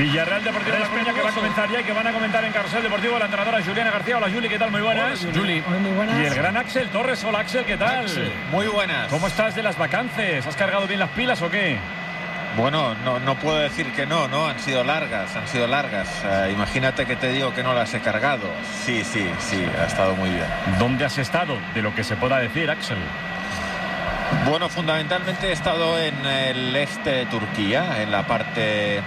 Villarreal Deportivo de La Coruña, que va a comenzar ya y que van a comentar en Carrusel Deportivo la entrenadora Juliana García. Hola Juli, ¿qué tal? Muy buenas. Hola, Juli. Muy buenas. Y el gran Axel Torres. Hola Axel, ¿qué tal? Muy buenas. ¿Cómo estás de las vacances? ¿Has cargado bien las pilas o qué? Bueno, no puedo decir que no, han sido largas. Imagínate que te digo que no las he cargado. Sí, ha estado muy bien. ¿Dónde has estado? De lo que se pueda decir, Axel. Bueno, fundamentalmente he estado en el este de Turquía, en la parte,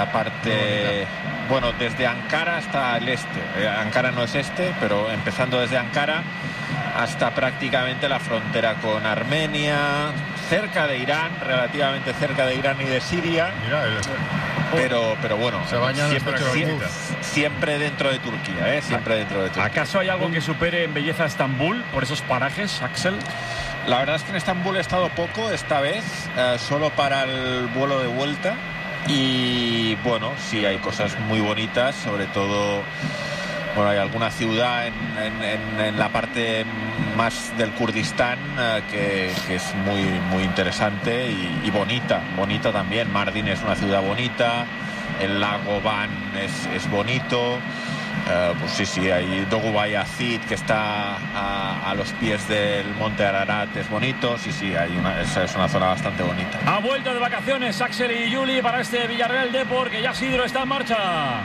bueno, desde Ankara hasta el este. Ankara no es este, pero empezando desde Ankara hasta prácticamente la frontera con Armenia, cerca de Irán, relativamente cerca de Irán y de Siria. Pero bueno, siempre dentro de Turquía, siempre dentro de Turquía. ¿Acaso hay algo que supere en belleza a Estambul por esos parajes, Axel? La verdad es que en Estambul he estado poco esta vez, solo para el vuelo de vuelta. Y bueno, sí hay cosas muy bonitas, sobre todo, bueno, hay alguna ciudad en la parte más del Kurdistán que es muy interesante y bonita también. Mardin es una ciudad bonita, el lago Van es bonito. Pues sí, hay Doğu-Bayazid, que está a los pies del monte Ararat, es bonito. Esa es una zona bastante bonita. Ha vuelto de vacaciones Axel y Juli para este Villarreal Depor, que ya Sidro está en marcha.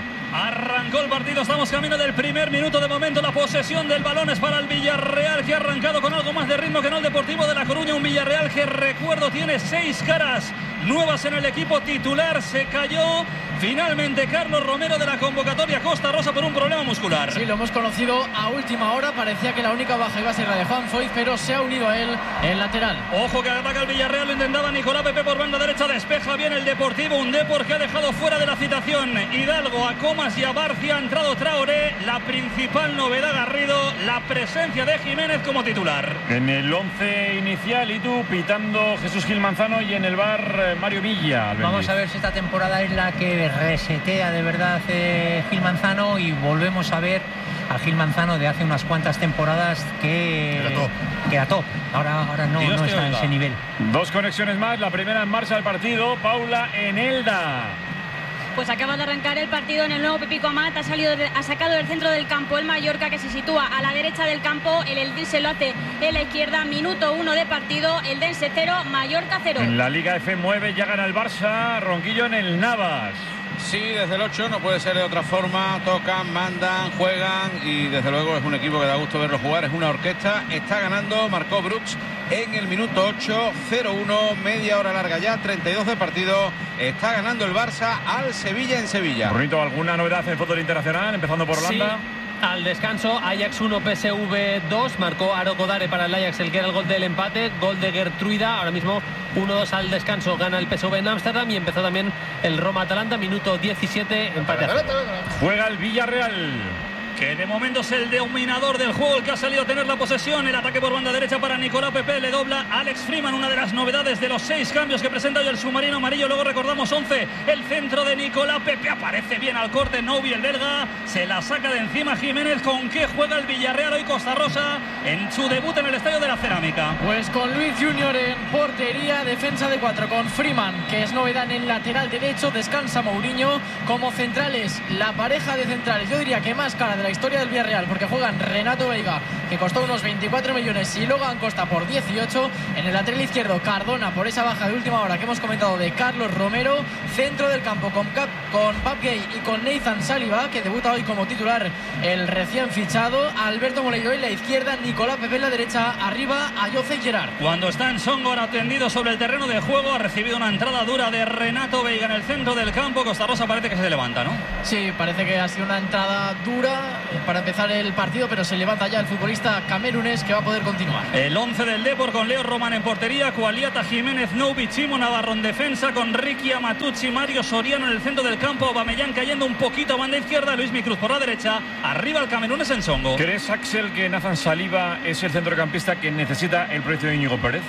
Arrancó el partido, estamos camino del primer minuto. De momento la posesión del balón es para el Villarreal, que ha arrancado con algo más de ritmo que no el Deportivo de La Coruña. Un Villarreal que, recuerdo, tiene 6 caras nuevas en el equipo titular. Se cayó finalmente Carlos Romero de la convocatoria Costa Rosa por un problema muscular. Sí, lo hemos conocido a última hora. Parecía que la única baja iba a ser la de Juan Foyth, pero se ha unido a él el lateral. Ojo que ataca el Villarreal, lo intentaba Nicolás Pepe por banda derecha, despeja bien el Deportivo. Un Depor que ha dejado fuera de la citación Hidalgo, a Comas y a Barcia. Ha entrado Traoré. La principal novedad, Garrido, la presencia de Jiménez como titular. En el 11 inicial, y tú pitando Jesús Gil Manzano, y en el bar Mario Villa. Vamos a ver si esta temporada es la que resetea de verdad Gil Manzano, y volvemos a ver al Gil Manzano de hace unas cuantas temporadas que era top. Ahora no está en ese nivel. 2 conexiones más, la primera en marcha del partido. Paula en Elda. Pues acaba de arrancar el partido en el nuevo Pepico Amat. Ha sacado del centro del campo el Mallorca, que se sitúa a la derecha del campo. El Eldense lo hace en la izquierda. Minuto 1 de partido. Eldense 0, Mallorca 0. En la Liga F9 ya gana el Barça. Ronquillo en el Navas. Sí, desde el 8 no puede ser de otra forma. Tocan, mandan, juegan, y desde luego es un equipo que da gusto verlo jugar. Es una orquesta. Está ganando, marcó Brooks en el minuto 8, 0-1, media hora larga ya, 32 de partido. Está ganando el Barça al Sevilla en Sevilla. Bonito, ¿alguna novedad en el fútbol internacional? Empezando por Holanda. Sí. Al descanso, Ajax 1, PSV 2, marcó Aro Kodare para el Ajax, el que era el gol del empate, gol de Gertruida. Ahora mismo 1-2 al descanso, gana el PSV en Ámsterdam, y empezó también el Roma-Atalanta, minuto 17, empate a 0. Juega el Villarreal, que de momento es el dominador del juego, el que ha salido a tener la posesión. El ataque por banda derecha para Nicolás Pepe, le dobla Alex Freeman, una de las novedades de los 6 cambios que presenta hoy el submarino amarillo. Luego recordamos 11, el centro de Nicolás Pepe, aparece bien al corte Novi, el belga, se la saca de encima Jiménez. ¿Con qué juega el Villarreal hoy Costa Rosa en su debut en el Estadio de la Cerámica? Pues con Luis Junior en portería, defensa de 4 con Freeman, que es novedad en el lateral derecho, descansa Mourinho. Como centrales, la pareja de centrales, yo diría que más cara de la historia del Villarreal, porque juegan Renato Veiga, que costó unos 24 millones, y Logan Costa por 18. En el lateral izquierdo, Cardona, por esa baja de última hora que hemos comentado de Carlos Romero. Centro del campo con Pape Gay y con Nathan Saliba, que debuta hoy como titular el recién fichado. Alberto Moleiro en la izquierda, Nicolás Pepe en la derecha, arriba a Jose Gerard. Cuando está en Songor atendido sobre el terreno de juego, ha recibido una entrada dura de Renato Veiga en el centro del campo. Costa Rosa parece que se levanta, ¿no? Sí, parece que ha sido una entrada dura para empezar el partido, pero se levanta ya el futbolista camerunés, que va a poder continuar. El 11 del Depor, con Leo Román en portería, Cualiata, Jiménez, Noubi, Chimo Navarro en defensa, con Ricky Amatucci, Mario Soriano en el centro del campo, Aubameyang cayendo un poquito a banda izquierda, Luis Micruz por la derecha, arriba el camerunés en Songo. ¿Crees, Axel, que Nathan Saliba es el centrocampista que necesita el proyecto de Íñigo Pérez?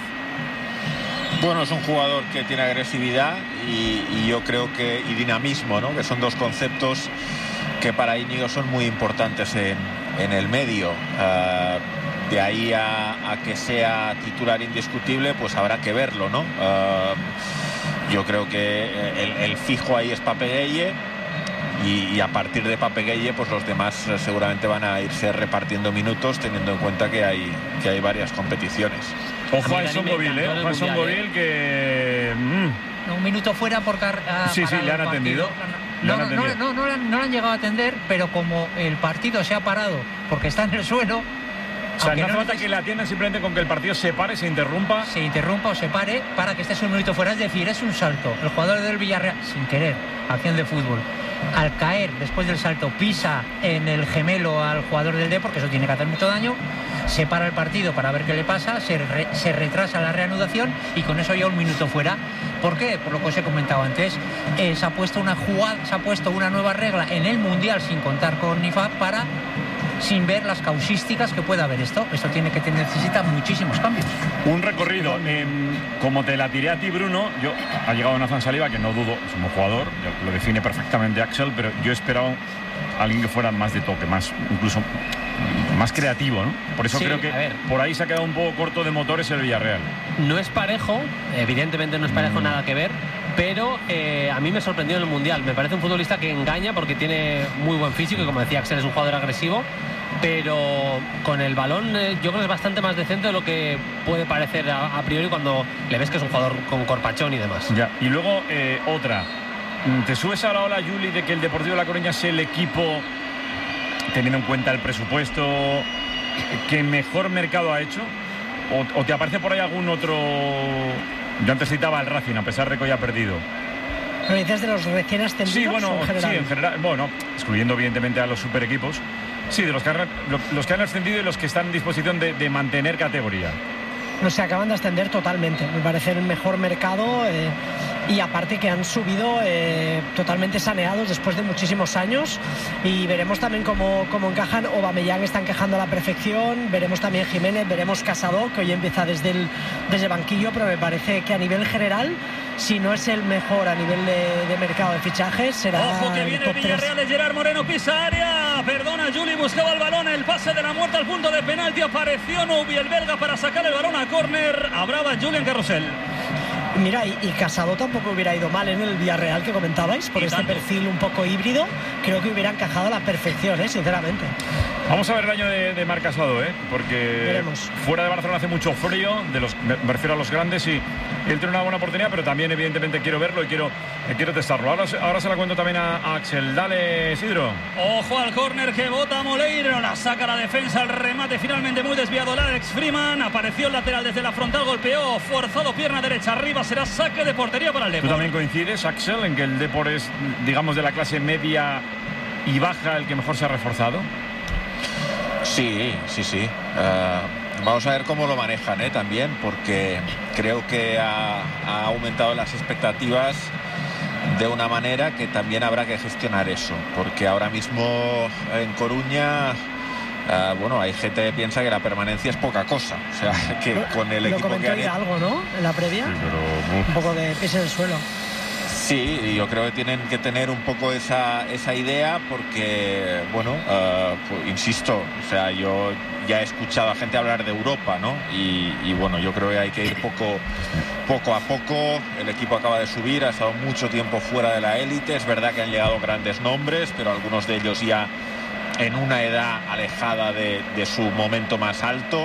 Bueno, es un jugador que tiene agresividad y yo creo que y dinamismo, ¿no? Que son 2 conceptos que para Íñigo son muy importantes en el medio. De ahí a que sea titular indiscutible, pues habrá que verlo, ¿no? Yo creo que el fijo ahí es Pape Gueye, y a partir de Pape Gueye pues los demás seguramente van a irse repartiendo minutos, teniendo en cuenta que hay varias competiciones. Ojo a Son Govil que... Un minuto fuera por sí, le han atendido. No le han llegado a atender, pero como el partido se ha parado porque está en el suelo... O sea, no hace falta que le atiendan, simplemente con que el partido se pare, se interrumpa. Se interrumpa o se pare para que estés un minuto fuera. Es decir, es un salto. El jugador del Villarreal, sin querer, acción de fútbol, al caer después del salto, pisa en el gemelo al jugador del Depor, que eso tiene que hacer mucho daño. Se para el partido para ver qué le pasa, se retrasa la reanudación y con eso ya un minuto fuera. ¿Por qué? Por lo que os he comentado antes. Se ha puesto una nueva regla en el Mundial sin contar con IFAB sin ver las causísticas que pueda haber esto. Esto necesita muchísimos cambios. Un recorrido. Como te la tiré a ti, Bruno, ha llegado Nathan Saliba, que no dudo, es un buen jugador, lo define perfectamente Axel, pero yo he esperado a alguien que fuera más de toque, incluso más creativo, ¿no? Por eso creo que por ahí se ha quedado un poco corto de motores el Villarreal. No es parejo, evidentemente no es parejo, nada que ver, pero a mí me sorprendió en el Mundial. Me parece un futbolista que engaña porque tiene muy buen físico y, como decía Axel, es un jugador agresivo, pero con el balón yo creo que es bastante más decente de lo que puede parecer a priori cuando le ves que es un jugador con corpachón y demás. Ya, y luego otra. ¿Te subes a la ola, Juli, de que el Deportivo de La Coruña es el equipo, teniendo en cuenta el presupuesto, que mejor mercado ha hecho? ¿O te aparece por ahí algún otro? Yo antes citaba al Racing, a pesar de que hoy ha perdido. ¿Pero dices de los recién ascendidos? Sí, bueno, en general, bueno, excluyendo evidentemente a los super equipos. Sí, de los que han ascendido y los que están en disposición de mantener categoría. No se acaban de ascender totalmente. Me parece el mejor mercado y aparte que han subido totalmente saneados después de muchísimos años, y veremos también cómo encajan. Aubameyang está encajando a la perfección, veremos también Jiménez, veremos Casado, que hoy empieza desde el banquillo, pero me parece que a nivel general, si no es el mejor a nivel de mercado de fichajes, será... Ojo que viene el Villarreal de Gerard Moreno, pisa área, perdona, Juli buscaba el balón, el pase de la muerte al punto de penalti, apareció Noubi, el belga, para sacar el balón a córner, hablaba Julián Carrusel. Mira, y Casado tampoco hubiera ido mal en el Villarreal que comentabais, por este perfil un poco híbrido, creo que hubiera encajado a la perfección, sinceramente. Vamos a ver el año de Marc Casado, porque veremos. Fuera de Barcelona hace mucho frío, me refiero a los grandes, y él tiene una buena oportunidad, pero también evidentemente quiero verlo y quiero testarlo. Ahora se la cuento también a Axel. Dale, Isidro. Ojo al córner que bota Moleiro, la saca la defensa, el remate finalmente muy desviado. Alex Freeman apareció el lateral desde la frontal, golpeó, forzado, pierna derecha arriba, será saque de portería para el Depor. ¿Tú también coincides, Axel, en que el Depor es, digamos, de la clase media y baja el que mejor se ha reforzado? Sí. Vamos a ver cómo lo manejan también, porque creo que ha aumentado las expectativas de una manera que también habrá que gestionar eso, porque ahora mismo en Coruña hay gente que piensa que la permanencia es poca cosa, o sea, que con el equipo que hay algo, ¿no? En la previa, sí, pero... un poco de pis en el suelo. Sí, y yo creo que tienen que tener un poco esa idea, porque, insisto, o sea, yo ya he escuchado a gente hablar de Europa, ¿no? Y yo creo que hay que ir poco a poco. El equipo acaba de subir, ha estado mucho tiempo fuera de la élite. Es verdad que han llegado grandes nombres, pero algunos de ellos ya en una edad alejada de su momento más alto.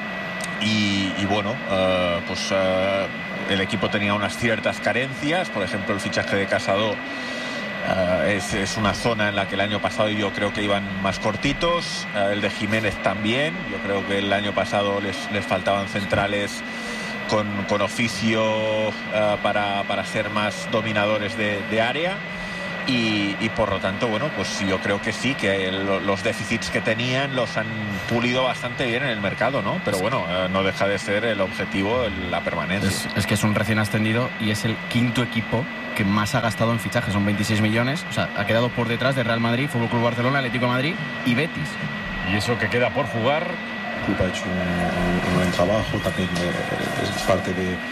El equipo tenía unas ciertas carencias. Por ejemplo, el fichaje de Casado es una zona en la que el año pasado yo creo que iban más cortitos. El de Jiménez también. Yo creo que el año pasado les faltaban centrales con oficio para ser más dominadores de área. Y por lo tanto, yo creo que sí, que los déficits que tenían los han pulido bastante bien en el mercado, ¿no? Pero no deja de ser el objetivo la permanencia. Es que es un recién ascendido y es el quinto equipo que más ha gastado en fichajes, son 26 millones, o sea, ha quedado por detrás de Real Madrid, Fútbol Club Barcelona, Atlético de Madrid y Betis. Y eso que queda por jugar. El club ha hecho un buen trabajo, también es parte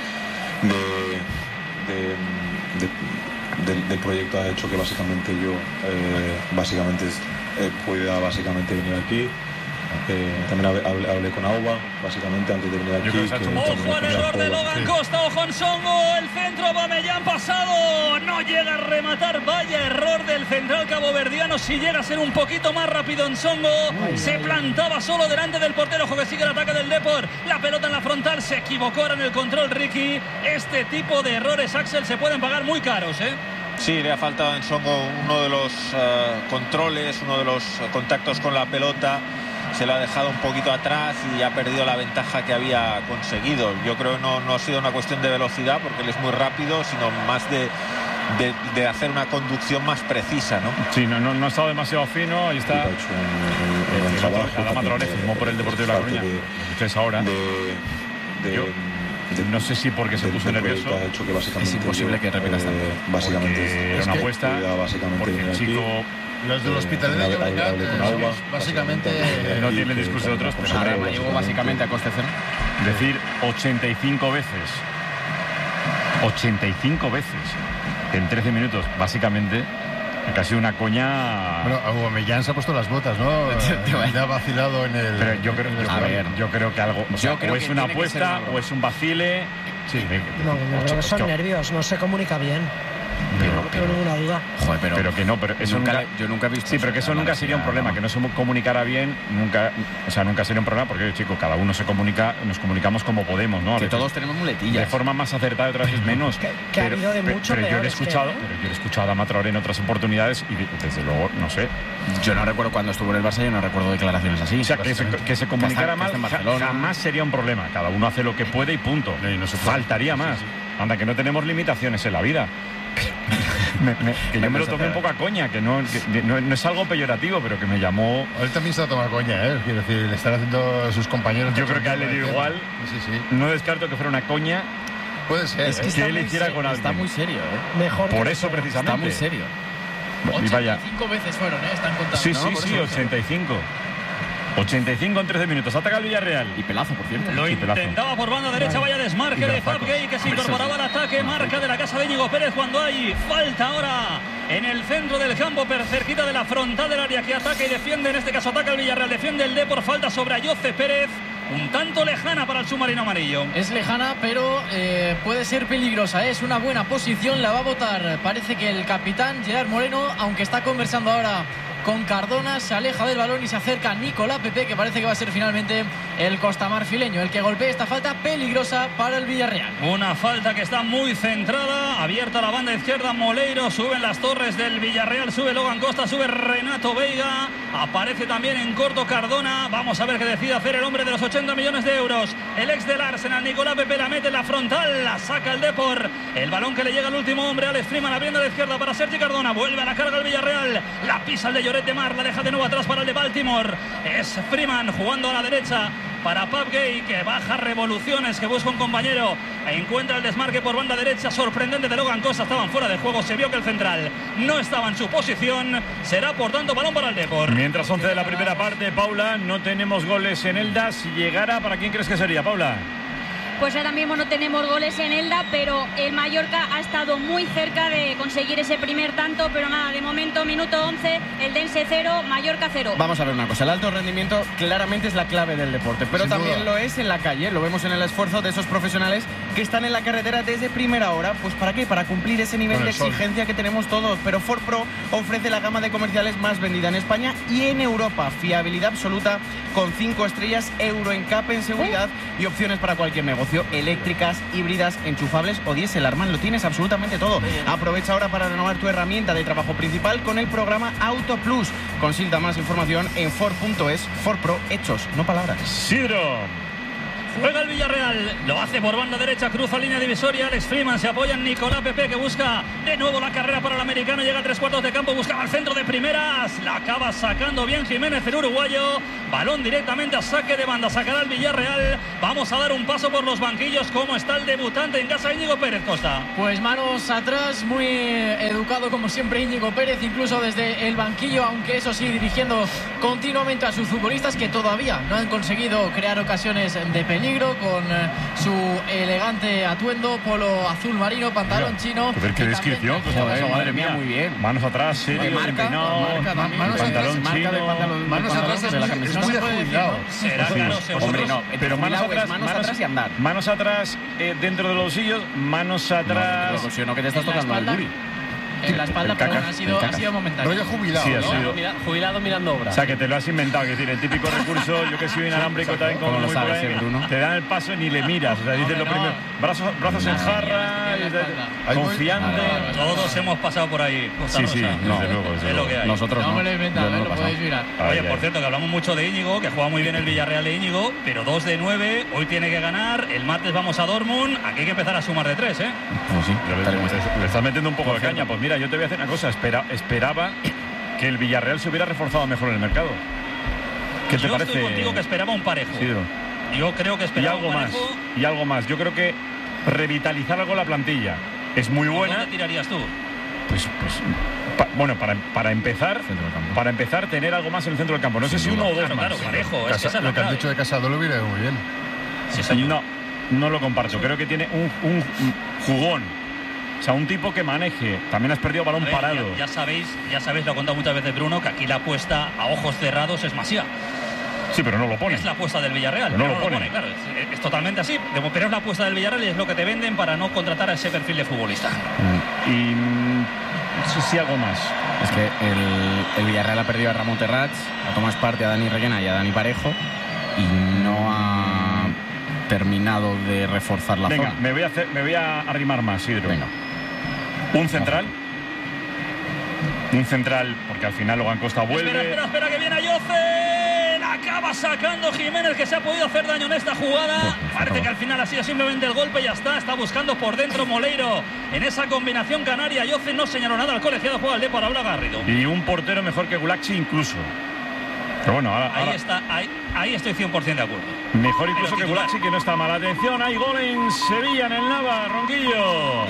del proyecto, ha hecho que básicamente yo pueda venir aquí. También hablé con Auba, básicamente, antes de venir aquí. Ojo al error de Logan Costa, ojo en Songo, el centro Aubameyang pasado, no llega a rematar, vaya error del central caboverdiano. Si llega a ser un poquito más rápido en Songo, se plantaba solo delante del portero. Ojo que sigue el ataque del Depor, la pelota en la frontal, se equivocó ahora en el control Ricky. Este tipo de errores, Axel, se pueden pagar muy caros, ¿eh? Sí, le ha faltado en Songo uno de los controles, uno de los contactos con la pelota. Se lo ha dejado un poquito atrás y ha perdido la ventaja que había conseguido. Yo creo que no ha sido una cuestión de velocidad, porque él es muy rápido, sino más de hacer una conducción más precisa, ¿no? Sí, no ha estado demasiado fino. Ahí está Adama Traoré, firmó por el Deportivo de La Coruña. Ustedes ahora. No sé si porque se puso nervioso. Es imposible que repitas tanto. Básicamente era una apuesta. Porque el chico... Los del Hospitalet de Llobregat, básicamente... No tiene el discurso de otros, pero Arema llegó básicamente a coste cero. Decir 85 veces. 85 veces en 13 minutos, básicamente, casi una coña. Bueno, Aubameyang se ha puesto las botas, ¿no? Le ha vacilado en el... Pero yo creo que algo... O sea, o es una apuesta o es un vacile. Sí. No, creo que son nervios, no se comunica bien. No tengo ninguna duda. Joder, pero que no, pero eso yo nunca he visto. Sí, pero que eso nunca sería un problema, que no se comunicara bien, nunca sería un problema, porque chicos, cada uno nos comunicamos como podemos, ¿no? Que todos tenemos muletillas. De forma más acertada, otras veces menos. que ha habido de mucho pero yo le he escuchado a Adama Traoré en otras oportunidades y desde luego, no sé. Yo no recuerdo cuando estuvo en el Barça, yo no recuerdo declaraciones así. O sea, que se comunicara mal jamás sería un problema. Cada uno hace lo que puede y punto. No se faltaría más. Anda, que no tenemos limitaciones en la vida. Que yo me lo tomé un poco a coña, que no es algo peyorativo, pero que me llamó. Él también se ha tomado coña, quiero decir, le están haciendo a sus compañeros. Yo creo que a él le dio igual. Sí. No descarto que fuera una coña. Puede ser. Es que él hiciera con alguien. Está muy serio, Mejor. Por eso precisamente. Está muy serio. 85 veces fueron, están contando. Sí, 85. 85 en 13 minutos. Ataca el Villarreal. Y pelazo, por cierto. Lo intentaba por banda derecha. Vaya desmarque de Fab Gay, que se incorporaba al ataque. Marca de la casa de Íñigo Pérez cuando hay falta ahora en el centro del campo, cerquita de la frontal del área, que ataca y defiende. En este caso ataca el Villarreal, defiende el Depor. Falta sobre Ayoce Pérez. Un tanto lejana para el submarino amarillo. Es lejana, pero puede ser peligrosa. Es una buena posición, la va a votar. Parece que el capitán Gerard Moreno, aunque está conversando ahora con Cardona, se aleja del balón y se acerca a Nicolás Pepe, que parece que va a ser finalmente el costamarfileño el que golpee esta falta peligrosa para el Villarreal. Una falta que está muy centrada, abierta la banda izquierda. Moleiro, suben las torres del Villarreal, sube Logan Costa, sube Renato Veiga, aparece también en corto Cardona. Vamos a ver qué decide hacer el hombre de los 80 millones de euros, el ex del Arsenal. Nicolás Pepe la mete en la frontal, la saca el Depor, el balón que le llega al último hombre, Alex Freeman abriendo a la izquierda para Sergi Cardona, vuelve a la carga el Villarreal, la pisa el de Lloret de Mar, la deja de nuevo atrás para el de Baltimore. Es Freeman jugando a la derecha para Fab Gay, que baja revoluciones, que busca un compañero, encuentra el desmarque por banda derecha sorprendente de Logan Costa. Estaban fuera de juego, se vio que el central no estaba en su posición. Será por tanto balón para el Depor. Mientras 11 de la primera parte, Paula, no tenemos goles en Elda. Si llegara, ¿para quién crees que sería, Paula? Pues ahora mismo no tenemos goles en Elda, pero el Mallorca ha estado muy cerca de conseguir ese primer tanto, pero nada, de momento, minuto 11, el Dense 0, Mallorca 0. Vamos a ver una cosa, el alto rendimiento claramente es la clave del deporte, pero también lo es en la calle, lo vemos en el esfuerzo de esos profesionales que están en la carretera desde primera hora. Pues ¿para qué? Para cumplir ese nivel de exigencia que tenemos todos, pero Ford Pro ofrece la gama de comerciales más vendida en España y en Europa, fiabilidad absoluta con 5 estrellas, Euro NCAP en seguridad y opciones para cualquier negocio. Eléctricas, híbridas, enchufables o diésel. Arman, lo tienes absolutamente todo. Aprovecha ahora para renovar tu herramienta de trabajo principal con el programa Auto Plus. Consulta más información en Ford.es. Ford Pro, hechos, no palabras. Sidro. Juega el Villarreal, lo hace por banda derecha, cruza línea divisoria. Alex Freeman se apoya en Nicolás Pepe, que busca de nuevo la carrera para el americano. Llega a 3/4 de campo, buscaba el centro de primeras, la acaba sacando bien Jiménez, el uruguayo. Balón directamente a saque de banda, sacará el Villarreal. Vamos a dar un paso por los banquillos. ¿Cómo está el debutante en casa de Íñigo Pérez, Costa? Pues manos atrás, muy educado como siempre Íñigo Pérez, incluso desde el banquillo, aunque eso sí, dirigiendo continuamente a sus futbolistas que todavía no han conseguido crear ocasiones de peligro, con su elegante atuendo, polo azul marino, pantalón chino. Joder, qué descripción. Madre mía, muy bien. Manos atrás, serio, manos atrás es muy jubilado. Será claro, hombre, no, pero manos atrás y andar. Manos atrás dentro de los bolsillos, manos atrás. No, que te estás tocando al Duri. En la espalda, pero ha sido momentáneo. Rollo jubilado, sí, ¿no? Jubilado mirando obras. O sea, que te lo has inventado, que decir, el típico recurso, yo que soy inalámbrico también, como lo sabes, Bruno. Te dan el paso y ni le miras. O sea, dices lo primero, brazos en jarra, confiante. Todos hemos pasado por ahí. Sí, desde luego. Es lo que hay. Nosotros no me lo he inventado, lo podéis mirar. Oye, por cierto, que hablamos mucho de Íñigo, que juega muy bien el Villarreal de Íñigo, pero 2 de 9, hoy tiene que ganar, el martes vamos a Dortmund, aquí hay que empezar a sumar de 3, ¿eh? Pues sí, le estás metiendo un poco de caña. Pues mira, yo te voy a hacer una cosa, esperaba que el Villarreal se hubiera reforzado mejor en el mercado. ¿Qué te parece? Yo estoy contigo que esperaba un parejo. Sidro. Yo creo que esperaba un parejo. Y algo más. Yo creo que revitalizar algo la plantilla es muy buena. ¿Dónde tirarías tú? Para empezar, tener algo más en el centro del campo. No sé si uno o dos más. Claro, parejo. Lo que han dicho de Casado lo hubiera muy bien. Sí, señor. No lo comparto. Creo que tiene un jugón. O sea, un tipo que maneje. También has perdido balón parado. Ya sabéis, lo ha contado muchas veces Bruno, que aquí la apuesta a ojos cerrados es Masía. Sí, pero no lo pone. Es la apuesta del Villarreal. Pero no lo pone. Claro, es totalmente así. Pero es la apuesta del Villarreal y es lo que te venden para no contratar a ese perfil de futbolista. Y sí, algo más. Es que el Villarreal ha perdido a Ramón Terrats, a Tomás Partey, a Dani Reguena y a Dani Parejo, y no ha terminado de reforzar la zona. Me voy a arrimar más, Sidro. Venga. Un central, porque al final Logan Costa vuelve. Espera, que viene Ayoce. Acaba sacando Jiménez, que se ha podido hacer daño en esta jugada. Parece que al final ha sido simplemente el golpe y ya está. Está buscando por dentro Moleiro en esa combinación canaria. Ayoce no señaló nada al colegiado, juega el Depor, habla Garrido. Y un portero mejor que Gulaxi incluso. Pero bueno, ahí estoy 100% de acuerdo. Mejor incluso que Gulaxi, que no está mal. Atención, hay gol en Sevilla, en el Nava, Ronquillo.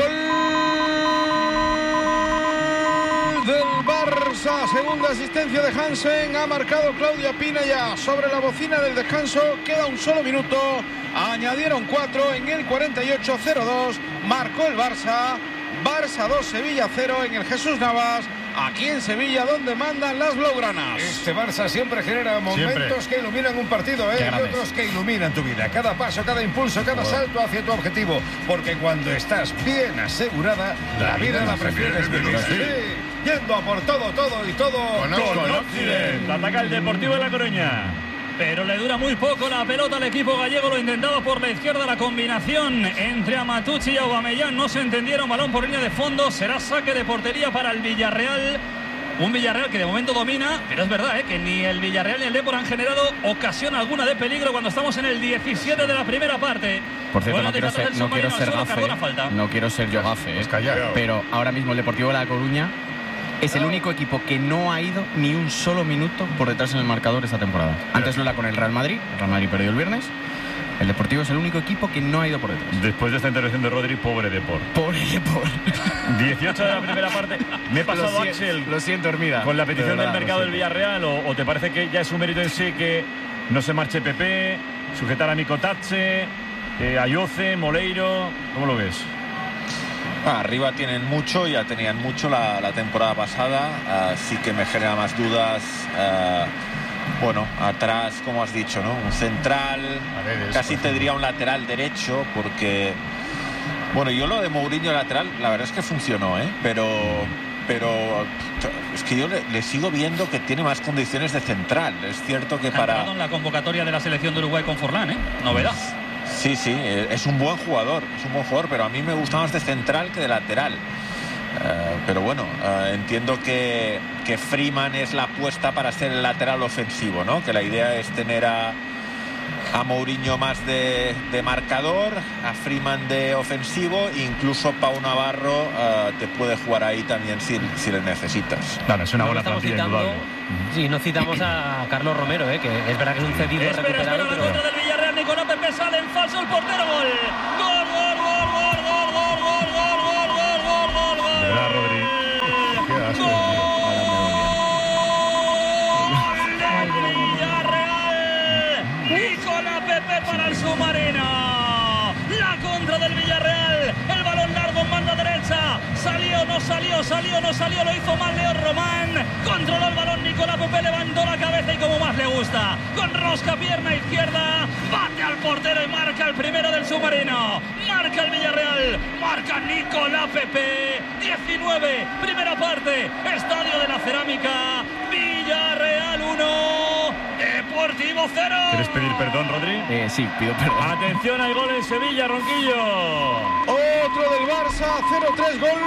Del Barça, segunda asistencia de Hansen, ha marcado Claudia Pina ya sobre la bocina del descanso, queda un solo minuto, añadieron 4 en el 48-02, marcó el Barça 2, Sevilla 0 en el Jesús Navas, aquí en Sevilla donde mandan las blaugranas. Este Barça siempre genera momentos que iluminan un partido, y otros que iluminan tu vida, cada paso, cada impulso, cada salto hacia tu objetivo, porque cuando estás bien asegurada, la vida la prefieres vivir. Yendo a por todo y todo con Occident. Ataca el Deportivo de La Coruña. Pero le dura muy poco la pelota al equipo gallego, lo intentaba por la izquierda, la combinación entre Amatucci y Aubameyang no se entendieron, balón por línea de fondo, será saque de portería para el Villarreal. Un Villarreal que de momento domina, pero es verdad que ni el Villarreal ni el Depor han generado ocasión alguna de peligro cuando estamos en el 17 de la primera parte. Por cierto, no quiero ser yo gafe, pero ahora mismo el Deportivo de La Coruña es el único equipo que no ha ido ni un solo minuto por detrás en el marcador esta temporada. Antes lo era con el Real Madrid perdió el viernes. El Deportivo es el único equipo que no ha ido por detrás. Después de esta intervención de Rodri, pobre Depor. 18 de la primera parte. Me he pasado, Axel. Lo siento, Hermida. Con la petición del mercado del Villarreal, o te parece que ya es un mérito en sí que no se marche Pepe, sujetar a Micotache, Ayoce, Moleiro? ¿Cómo lo ves? Arriba tienen mucho, ya tenían mucho la temporada pasada, sí que me genera más dudas. Bueno, atrás, como has dicho, ¿no? Un central, casi te diría un lateral derecho, porque, bueno, yo lo de Mourinho lateral, la verdad es que funcionó, pero es que yo le sigo viendo que tiene más condiciones de central. Es cierto que para... en la convocatoria de la selección de Uruguay con Forlán, novedad. Sí, es un buen jugador, pero a mí me gusta más de central que de lateral. Pero bueno, entiendo que Freeman es la apuesta para ser el lateral ofensivo, ¿no? Que la idea es tener a Mourinho más de marcador, a Freeman de ofensivo, e incluso Pau Navarro te puede jugar ahí también si le necesitas. Claro, es una buena plantilla, indudable. Sí, no citamos a Carlos Romero, que es verdad que es un cedido recuperado. Espera, la contra del Villarreal, Nicolás Pepe sale en falso el portero, gol. De verdad, Rodri. no salió, lo hizo mal Leo Román, controló el balón Nicolás Pepe, levantó la cabeza y como más le gusta, con rosca pierna izquierda, bate al portero y marca el primero del submarino, marca el Villarreal, marca Nicolás Pepe, 19, primera parte, Estadio de la Cerámica, Villarreal 1, Deportivo 0. ¿Quieres pedir perdón, Rodri? Sí, pido perdón. Atención, hay gol en Sevilla, Ronquillo. Otro del Barça, 0-3, gol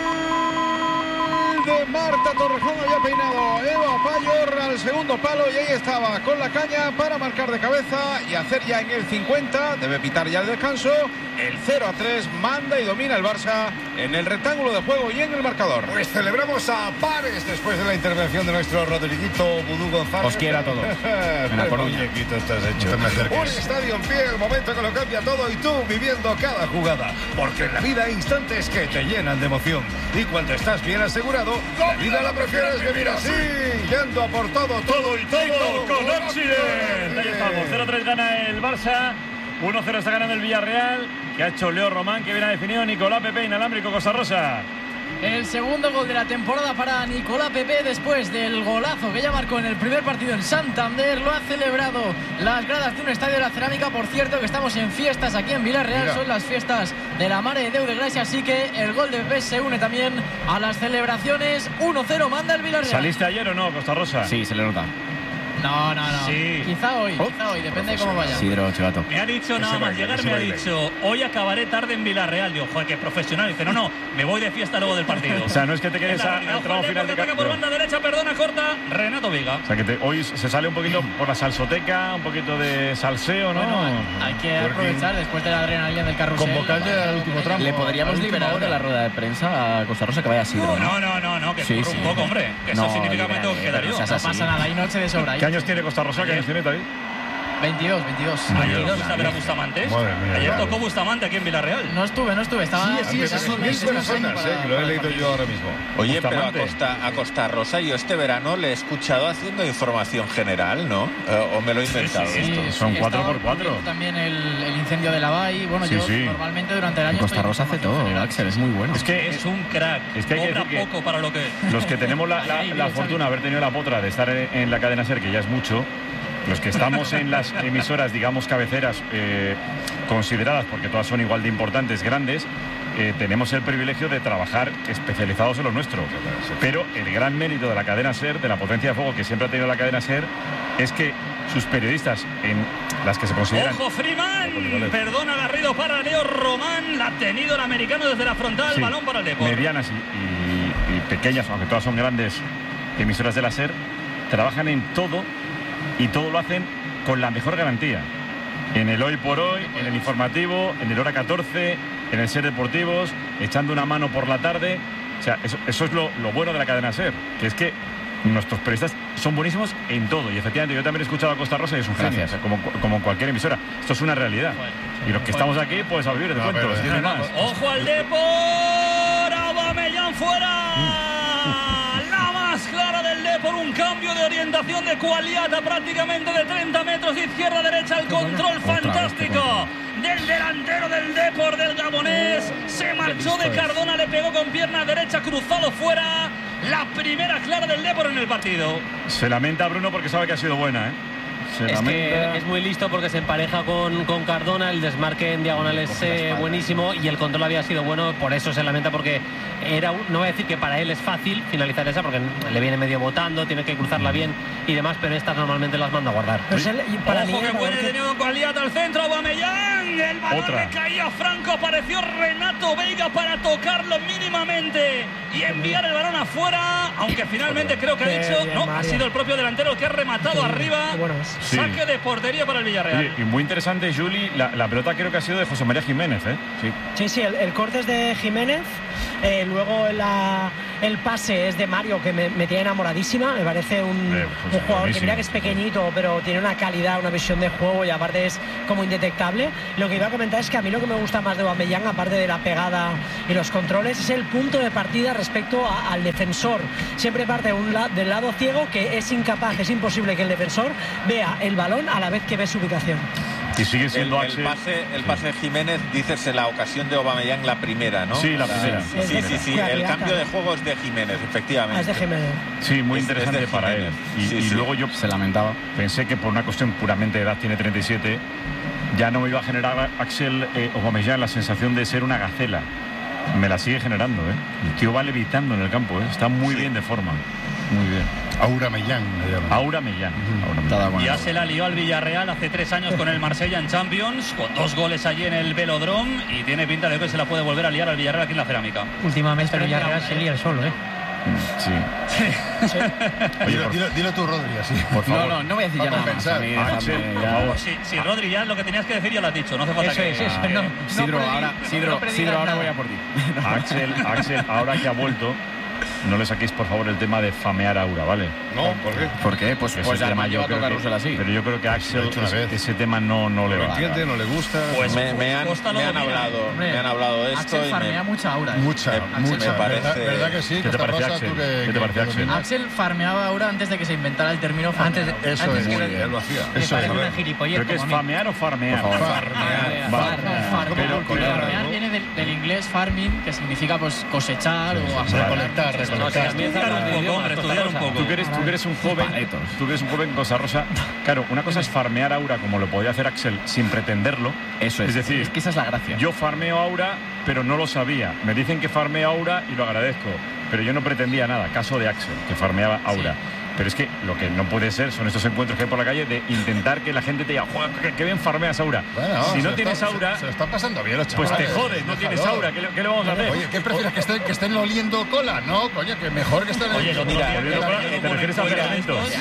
de Marta Torrejón, había peinado Eva Payor al segundo palo y ahí estaba con la caña para marcar de cabeza y hacer ya en el 50, debe pitar ya el descanso, el 0-3, manda y domina el Barça en el rectángulo de juego y en el marcador. Pues celebramos a pares después de la intervención de nuestro Rodriguito Vudú González. Os quiero a todos. En la Coruña. Muñequito estás hecho. Un estadio en pie, el momento que lo cambia todo y tú viviendo cada jugada. Porque en la vida hay instantes que te llenan de emoción. Y cuando estás bien asegurado, la vida la prefieres vivir así, yendo a por todo y todo con Accident. Ahí estamos, 0-3 gana el Barça, 1-0 está ganando el Villarreal, que ha hecho Leo Román, que bien ha definido Nicolás Pepe, inalámbrico Costa Rosa. El segundo gol de la temporada para Nicolás Pepe después del golazo que ya marcó en el primer partido en Santander. Lo ha celebrado las gradas de un estadio de la Cerámica. Por cierto, que estamos en fiestas aquí en Villarreal. Mira. Son las fiestas de la Mare de Déu de Gracia. Así que el gol de Pepe se une también a las celebraciones. 1-0 manda el Villarreal. ¿Saliste ayer o no, Costa Rosa? Sí, se le nota. No. Sí. Quizá hoy, depende de cómo vaya. Sidro, chivato. Me ha dicho nada más llegar, me ha dicho, hoy acabaré tarde en Villarreal. Digo, joder, que profesional. Dice, no, me voy de fiesta luego del partido. O sea, no es que te quedes al tramo final de carrera. Por banda derecha, perdona, corta, Renato Vega. O sea, que hoy se sale un poquito por la salsoteca, un poquito de salseo, ¿no? Bueno, hay que aprovechar después de la adrenalina del carrusel. Convocarle al último tramo. ¿Le podríamos liberar de la rueda de prensa a Costa Rosa que vaya Sidro? No, que corra un poco, hombre. Que eso significa que tengo que quedar yo. No pasa nada, hay noche de sobra. ¿Qué años tiene Costa Rosa? ¿Qué años tiene, David? 22. Ayer fuiste a ver a Bustamante. Ayer tocó Bustamante aquí en Villarreal. No estuve. Estaba sí, esas son 1000 personas, que lo he leído yo ahora mismo. Oye, pero a Costa Rosa yo este verano le he escuchado haciendo información general, ¿no? ¿O me lo he inventado? Sí, son 4x4. También el incendio de la Bahía. Bueno, yo normalmente durante el año Costa Rosa hace todo, Axel, es muy bueno. Es que es un crack. Es que hay que decir poco para lo que los que tenemos la fortuna de haber tenido la potra de estar en la cadena SER, que ya es mucho. Los que estamos en las emisoras, digamos, cabeceras consideradas, porque todas son igual de importantes, grandes, tenemos el privilegio de trabajar especializados en lo nuestro. Pero el gran mérito de la cadena SER, de la potencia de fuego que siempre ha tenido la cadena SER, es que sus periodistas, en las que se consideran... ¡Ojo, Freeman! Perdona, Garrido para Leo Román. La ha tenido el americano desde la frontal. Sí, balón para el Depor. Medianas y pequeñas, aunque todas son grandes emisoras de la SER, trabajan en todo. Y todo lo hacen con la mejor garantía. En el Hoy por Hoy, en el informativo, en el Hora 14, en el SER Deportivos, echando una mano por la tarde. O sea, eso es lo bueno de la cadena SER, que es que nuestros periodistas son buenísimos en todo. Y efectivamente, yo también he escuchado a Costa Rosa y es un genio, o sea, como cualquier emisora. Esto es una realidad. Y los que estamos aquí, pues a vivir de cuentos. ¡Ojo al Depor! ¡Aubameyang fuera! La más clara del Depor, un cambio de orientación de Cualiata prácticamente de 30 metros de izquierda a derecha, el control fantástico del delantero del Depor, del gabonés, se marchó de Cardona, le pegó con pierna derecha, cruzado fuera, la primera clara del Depor en el partido. Se lamenta Bruno porque sabe que ha sido buena, ¿eh? Es que es muy listo porque se empareja con Cardona, el desmarque en diagonal es buenísimo y el control había sido bueno, por eso se lamenta porque no voy a decir que para él es fácil finalizar esa porque le viene medio botando, tiene que cruzarla bien y demás, pero estas normalmente las manda a guardar. Pues ojo que puede de nuevo Cualiata al centro, Aubameyang, el balón le caía a Franco, apareció Renato Veiga para tocarlo mínimamente y enviar el balón afuera, aunque finalmente creo que ha sido el propio delantero el que ha rematado arriba. Sí. Saque de portería para el Villarreal. Oye, y muy interesante, Juli, la pelota creo que ha sido de José María Jiménez, ¿eh? Sí, el corte es de Jiménez, luego el pase es de Mario, que me tiene enamoradísima, me parece un jugador que mira que es pequeñito, pero tiene una calidad, una visión de juego y aparte es como indetectable. Lo que iba a comentar es que a mí lo que me gusta más de Aubameyang, aparte de la pegada y los controles, es el punto de partida respecto al defensor. Siempre parte del lado ciego, que es incapaz, es imposible que el defensor vea el balón a la vez que ve su ubicación. Y sigue siendo el pase de Jiménez, dices en la ocasión de Aubameyang, la primera, ¿no? Sí, la primera. Sí. El cambio de juego es de Jiménez, efectivamente. Es de Jiménez. Sí, muy interesante para él. Y luego yo se lamentaba. Pensé que por una cuestión puramente de edad, tiene 37, ya no me iba a generar Axel Aubameyang la sensación de ser una gacela. Me la sigue generando, ¿eh? El tío va levitando en el campo, ¿eh? Está muy bien de forma. Muy bien. Aubameyang. Aubameyang. Ya se la lió al Villarreal hace 3 años con el Marsella en Champions, con 2 goles allí en el Velodrome, y tiene pinta de que se la puede volver a liar al Villarreal aquí en la Cerámica. Últimamente el Villarreal se lía el solo, ¿eh? Sí. Oye, dilo tú, Rodri, así. Por favor. No voy a decir ya nada más. Axel, por favor. Si Rodri, ya lo que tenías que decir ya lo has dicho, no hace falta Sidro, ahora voy a por ti. Axel, ahora que ha vuelto, no le saquéis por favor el tema de famear a Aura, ¿vale? No, ¿por qué? ¿Por qué? Pues además yo creo que así. Pero yo creo que a Axel ese tema no le va. ¿No entiende? ¿No le gusta? Pues me han hablado de esto. Axel farmea mucha Aura. Mucha. Me parece. ¿Verdad que sí? ¿Qué te parece, Axel? ¿Qué te parece, Axel? Axel farmeaba Aura antes de que se inventara el término farmear. Eso es. Él lo hacía. Me parece una gilipollez. ¿Pero qué es, famear o farmear? Farmear viene del inglés farming, que significa pues cosechar o recolectar. Estudiar un poco. Tú que eres un joven Cosa Rosa. Claro, una cosa es farmear Aura como lo podía hacer Axel sin pretenderlo. Eso es. Es decir, es que esa es la gracia. Yo farmeo Aura, pero no lo sabía. Me dicen que farmeo Aura y lo agradezco. Pero yo no pretendía nada. Caso de Axel, que farmeaba Aura. Sí. Pero es que lo que no puede ser son estos encuentros que hay por la calle de intentar que la gente te diga, joder, qué bien farmeas Aura. Bueno, si no tienes Aura, se lo están pasando bien los chavales. Pues te jodes, no tienes Aura. ¿Qué le vamos a hacer? Oye, ¿qué prefieres? ¿Que estén oliendo cola? No, coño, que mejor que estén oliendo cola. ¿Te refieres a fermentos?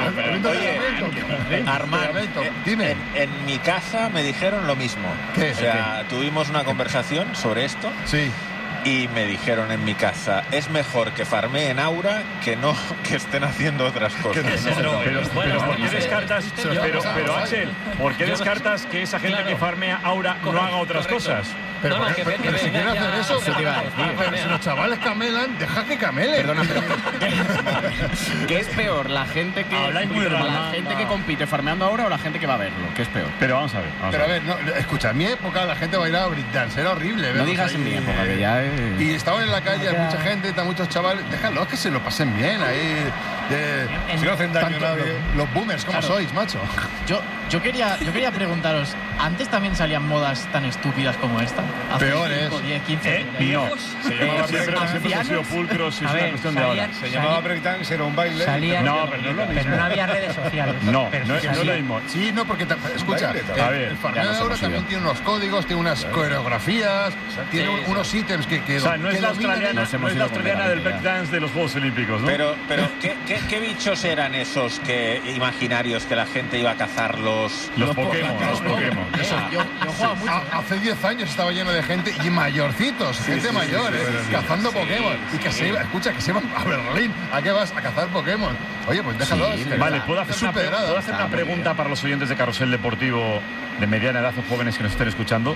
Oye, Armand, dime. En mi casa me dijeron lo mismo. ¿Qué? O sea, tuvimos una conversación sobre esto. Sí. Y me dijeron en mi casa, es mejor que farmeen Aura que no que estén haciendo otras cosas. Pero ¿por qué descartas? Pero Axel, ¿por qué descartas que esa gente que farmea Aura no haga otras cosas? Pero si quieren hacer eso, si los chavales camelan, deja que camelen. Perdona, pero ¿qué es peor? ¿La gente que compite farmeando ahora o la gente que va a verlo? ¿Qué es peor? Pero vamos a ver. Pero a ver, escucha, en mi época la gente bailaba breakdance, era horrible. No digas en mi época, que ya es... Y estaban en la calle, hay mucha gente, muchos chavales, déjalos que se lo pasen bien ahí. Si no hacen daño a nadie. Los boomers, ¿cómo sois, macho? Yo quería preguntaros, ¿antes también salían modas tan estúpidas como esta? Peores. 10, 15 no. Siempre han sido pulcros y es una cuestión de ahora. Se llamaba breakdance, era un baile. No, pero no es lo mismo. Pero no había redes sociales. No es lo mismo. Sí, no, porque, escucha, el farmeo de ahora también tiene unos códigos, tiene unas coreografías, tiene unos ítems que o sea, no es la australiana del breakdance de los Juegos Olímpicos, ¿no? Pero ¿qué bichos eran esos imaginarios que la gente iba a cazarlos? Los Pokémon. Yo jugaba mucho. Hace 10 años estaba lleno de gente y mayorcitos, gente mayor, cazando Pokémon. Y que se iban a Berlín. ¿A qué vas? A cazar Pokémon. Oye, pues déjalo. Vale, ¿puedo hacer una pregunta para los oyentes de Carrusel Deportivo de mediana edad o jóvenes que nos estén escuchando?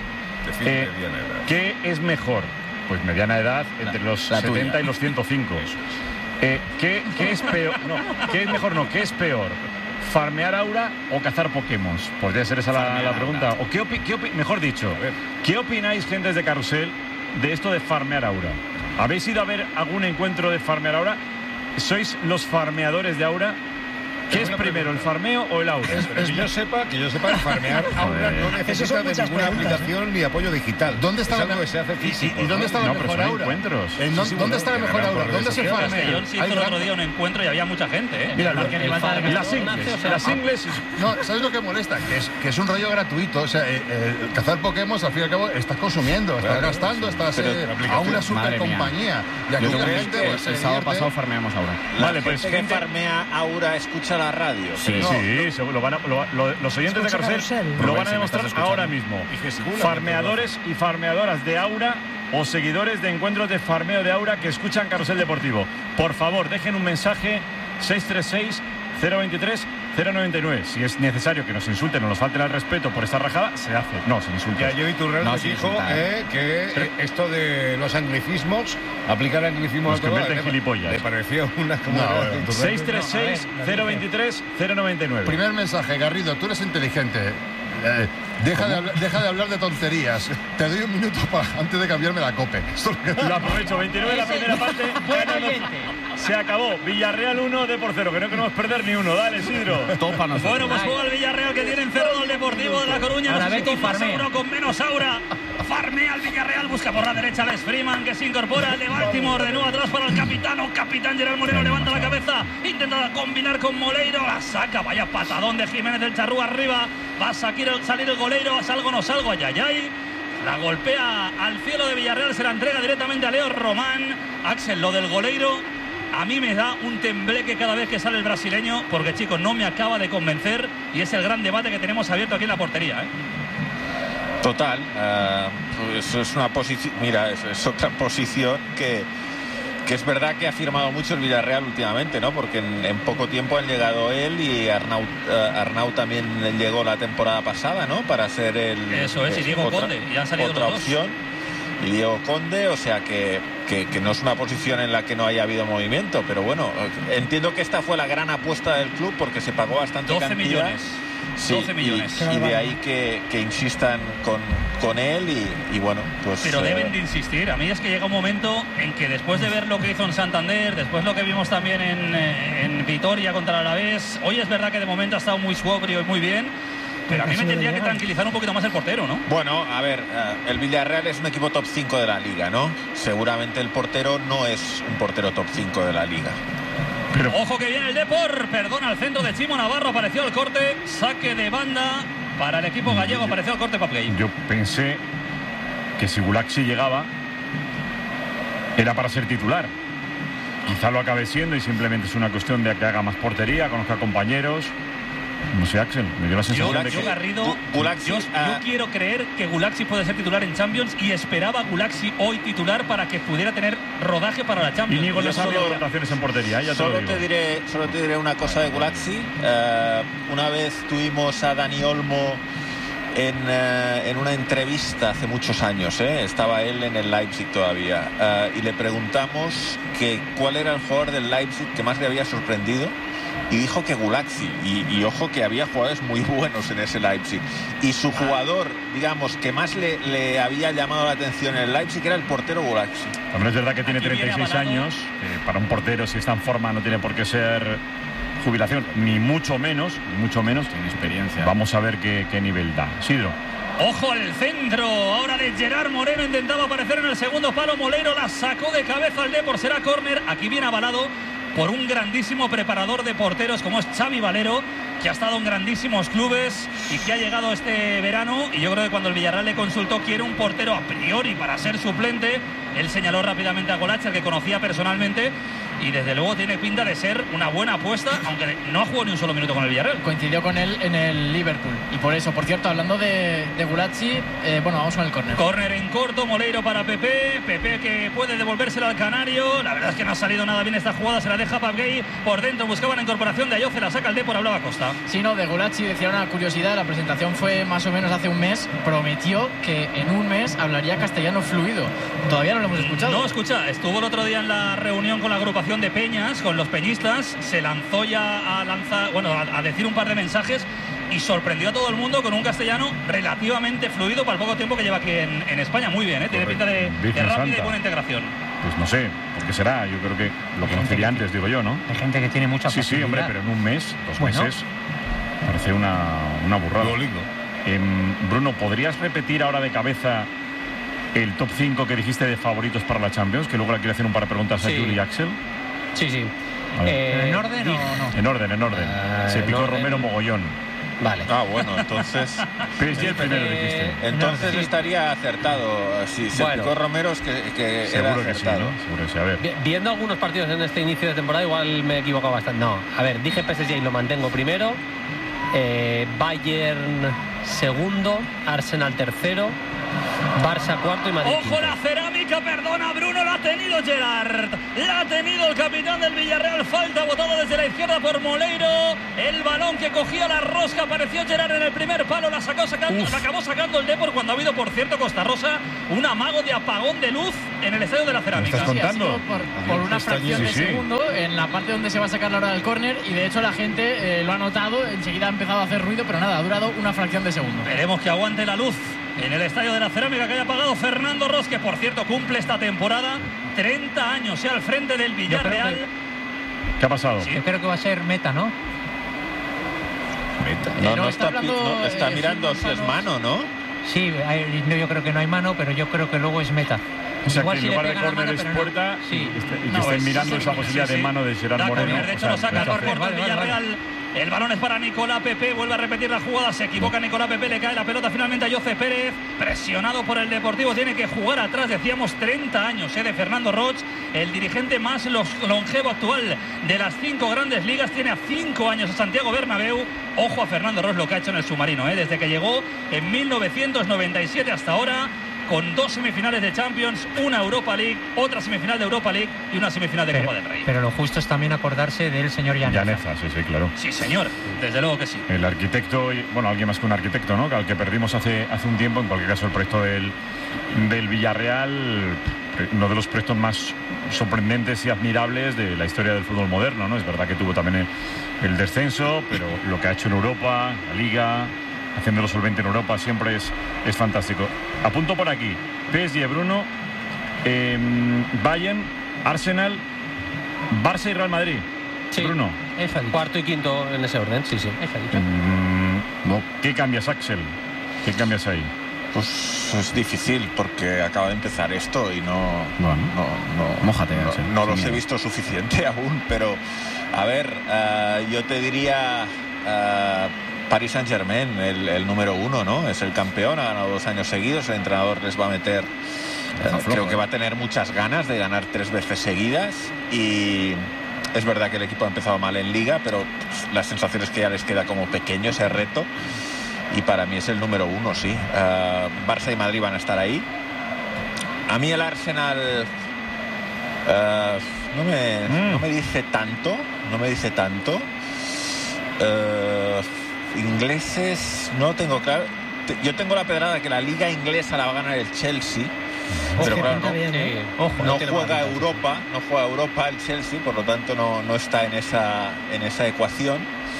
¿Qué es mejor? Pues mediana edad, entre los 70 y los 105. ¿Qué es peor? ¿Qué es mejor? ¿Qué es peor? ¿Farmear Aura o cazar Pokémon? Podría ser esa la pregunta. O mejor dicho, ¿qué opináis, gentes de Carrusel, de esto de farmear Aura? ¿Habéis ido a ver algún encuentro de farmear Aura? ¿Sois los farmeadores de Aura? ¿Qué es primero, el farmeo o el Aura? Que yo sepa, el farmear Aura no necesita de ninguna aplicación ni apoyo digital. ¿Dónde está algo que se hace físico? ¿Y dónde está la mejor Aura? ¿Dónde está la mejor Aura? ¿Dónde se farmea? Yo hice el otro día un encuentro y había mucha gente, Mira, las ingles. No, ¿sabes lo que molesta? Que es un rollo gratuito. O sea, cazar Pokémon, al fin y al cabo, estás consumiendo, estás gastando, estás a una super compañía. Y aquí la gente, el sábado pasado farmeamos Aura. Vale, pues gente que farmea Aura escucha la radio. Sí, los oyentes de Carrusel lo van a demostrar ahora mismo. Farmeadores y farmeadoras de Aura o seguidores de encuentros de farmeo de Aura que escuchan Carrusel Deportivo. Por favor, dejen un mensaje 636-023-099. Si es necesario que nos insulten o nos falten al respeto por esta rajada, se hace. No, sin insultos. Ya yo y tu real dijo que esto de los anglicismos, aplicar anglicismos a todo, en gilipollas. Le parecía una... 636-023-099. Primer mensaje, Garrido, tú eres inteligente. Deja de hablar de tonterías. Te doy un minuto antes de cambiarme la COPE. Lo aprovecho, 29 la primera parte. Se acabó. Villarreal 1, Depor 0, que no queremos perder ni uno. Dale, Isidro. Bueno, pues juega el Villarreal, que tiene encerrado al Deportivo de La Coruña. No sé si con más aura o con menos aura. Farmea al Villarreal, busca por la derecha Les Freeman, que se incorpora al de Baltimore, de nuevo atrás para el capitán Gerard Moreno, levanta la cabeza, intenta combinar con Moleiro, la saca, vaya patadón de Jiménez del Charrúa arriba, va a salir el goleiro, salgo no salgo, ayayay, la golpea al cielo de Villarreal, se la entrega directamente a Leo Román. Axel, lo del goleiro a mí me da un tembleque cada vez que sale el brasileño, porque chicos, no me acaba de convencer, y es el gran debate que tenemos abierto aquí en la portería, Total, eso es una posición, mira, es otra posición que es verdad que ha firmado mucho el Villarreal últimamente, ¿no? Porque en poco tiempo han llegado él y Arnau también llegó la temporada pasada, ¿no? Para ser el... Eso es, y Diego Conde, y han salido otra los opción. Y Diego Conde, o sea que no es una posición en la que no haya habido movimiento, pero bueno, entiendo que esta fue la gran apuesta del club porque se pagó bastante 12 cantidad. millones. Sí, 12 millones. Y de ahí que insistan con él y bueno, pues... Pero deben de insistir. A mí es que llega un momento en que después de ver lo que hizo en Santander, después lo que vimos también en Vitoria contra el Alavés, hoy es verdad que de momento ha estado muy sobrio y muy bien, pero a mí me tendría que tranquilizar un poquito más el portero, ¿no? Bueno, a ver, el Villarreal es un equipo top 5 de la Liga, ¿no? Seguramente el portero no es un portero top 5 de la Liga. Pero ojo que viene el Depor, perdona, al centro de Chimo Navarro, apareció el corte, saque de banda para el equipo gallego, apareció el corte Papgay. Yo pensé que si Gulaxi llegaba era para ser titular. Quizá lo acabe siendo y simplemente es una cuestión de que haga más portería, conozca compañeros. No sé, Axel, me dio la sensación de que... Garrido, yo quiero creer que Gulaxi puede ser titular en Champions y esperaba Gulaxi hoy titular para que pudiera tener rodaje para la Champions. Y Nico no sabe rotaciones en portería, ya solo te diré una cosa de Gulaxi. Una vez tuvimos a Dani Olmo en una entrevista hace muchos años, estaba él en el Leipzig todavía, y le preguntamos que cuál era el jugador del Leipzig que más le había sorprendido. Y dijo que Gulaxi, y ojo que había jugadores muy buenos en ese Leipzig. Y su jugador, digamos, que más le había llamado la atención en el Leipzig era el portero Gulaxi. También es verdad que tiene 36 años. Para un portero, si está en forma, no tiene por qué ser jubilación, ni mucho menos. Tiene experiencia. Vamos a ver qué nivel da. Isidro. Ojo al centro, ahora de Gerard Moreno, intentaba aparecer en el segundo palo, Moleiro la sacó de cabeza al Depor, será córner, aquí viene avalado por un grandísimo preparador de porteros como es Xavi Valero, que ha estado en grandísimos clubes y que ha llegado este verano, y yo creo que cuando el Villarreal le consultó quiere un portero a priori para ser suplente, él señaló rápidamente a Golachi, al que conocía personalmente, y desde luego tiene pinta de ser una buena apuesta, aunque no ha jugado ni un solo minuto con el Villarreal. Coincidió con él en el Liverpool, y por eso, por cierto, hablando de Gulaxi, bueno, vamos con el córner. Córner en corto, Moleiro para Pepe que puede devolvérselo al canario, la verdad es que no ha salido nada bien esta jugada, se la deja Papgay por dentro, buscaba la incorporación de Ayoce, la saca el Depor, hablaba Costa. Sí, no, de Gulaxi decía una curiosidad, la presentación fue más o menos hace un mes, prometió que en un mes hablaría castellano fluido, todavía no lo hemos escuchado. No, escucha, estuvo el otro día en la reunión con la agrupación de Peñas, con los peñistas, se lanzó ya a decir un par de mensajes y sorprendió a todo el mundo con un castellano relativamente fluido para el poco tiempo que lleva aquí en España. Muy bien, tiene pinta de rápida y buena integración. Pues no sé, ¿por qué será? Yo creo que lo conocería antes, digo yo, ¿no? Hay gente que tiene mucha facilidad. Sí, hombre, pero en un mes, 2 meses, parece una burrada. Bruno, ¿podrías repetir ahora de cabeza el top 5 que dijiste de favoritos para la Champions? Que luego le quiero hacer un par de preguntas a Juli y Axel. Sí. ¿En orden o no? En orden. Se picó Romero mogollón. Vale. Bueno, entonces... PSG el primero dijiste. Entonces estaría acertado. Si se picó Romero es que seguro era acertado. Que sí, ¿no? Seguro que sí. A ver. Viendo algunos partidos en este inicio de temporada, igual me he equivocado bastante. No, a ver, dije PSG y lo mantengo primero. Bayern segundo, Arsenal tercero. Barça cuarto y Madrid Ojo quinto. la cerámica, perdona Bruno, la ha tenido Gerard. La ha tenido el capitán del Villarreal. Falta botada desde la izquierda por Moleiro. El balón que cogía la rosca, apareció Gerard en el primer palo, la acabó sacando el Depor cuando ha habido, por cierto, Costa Rosa, un amago de apagón de luz en el estadio de la cerámica. ¿Me estás contando? Por una fracción de segundo en la parte donde se va a sacar la hora del córner, y de hecho la gente lo ha notado, enseguida ha empezado a hacer ruido, pero nada, ha durado una fracción de segundo. Veremos que aguante la luz en el estadio de la cerámica que haya pagado Fernando Ros, que por cierto cumple esta temporada 30 años al frente del Villarreal. ¿Qué ha pasado? Sí. Yo creo que va a ser Meta, ¿no? Meta. No está mirando si es mano, ¿no? Sí, yo creo que no hay mano, pero yo creo que luego es Meta. O sea, igual que en lugar de córner es puerta, y que estén mirando esa posibilidad de mano de Gerard Moreno. De hecho, lo saca el córner del Villarreal. El balón es para Nicolás Pepe, vuelve a repetir la jugada, se equivoca Nicolás Pepe, le cae la pelota finalmente a José Pérez, presionado por el Deportivo, tiene que jugar atrás, decíamos 30 años de Fernando Roig, el dirigente más longevo actual de las 5 grandes ligas, tiene a 5 años a Santiago Bernabéu. Ojo a Fernando Roig lo que ha hecho en el submarino, desde que llegó en 1997 hasta ahora, con 2 semifinales de Champions, una Europa League, otra semifinal de Europa League y una semifinal de Copa del Rey. Pero lo justo es también acordarse del señor Llaneza. Llaneza, sí, claro. Sí, señor, desde luego que sí. El arquitecto, alguien más que un arquitecto, ¿no? Al que perdimos hace un tiempo, en cualquier caso el proyecto del Villarreal, uno de los proyectos más sorprendentes y admirables de la historia del fútbol moderno, ¿no? Es verdad que tuvo también el descenso, pero lo que ha hecho en Europa, la Liga, haciéndolo solvente en Europa, siempre es fantástico. Apunto por aquí: PSG, Bruno, Bayern, Arsenal, Barça y Real Madrid. Sí. Bruno. Cuarto y quinto en ese orden, sí. ¿Qué cambias, Axel? ¿Qué cambias ahí? Pues es difícil porque acaba de empezar esto y mójate, no los he visto suficiente aún, pero a ver, yo te diría Paris Saint-Germain, el número 1, ¿no? Es el campeón, ha ganado 2 años seguidos, el entrenador les va a meter, creo que va a tener muchas ganas de ganar 3 veces seguidas, y es verdad que el equipo ha empezado mal en Liga, pero las sensaciones que ya les queda como pequeño ese reto, y para mí es el número 1, sí. Barça y Madrid van a estar ahí. A mí el Arsenal no me dice tanto, ingleses no tengo claro. Yo tengo la pedrada que la liga inglesa la va a ganar el Chelsea, pero claro, no juega Europa el Chelsea, por lo tanto no está en esa ecuación.